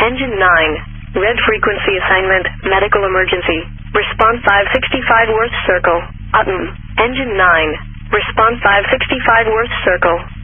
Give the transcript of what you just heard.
Engine 9. Red frequency assignment, medical emergency. Response 565 Worth Circle. Engine 9. Response 565 Worth Circle.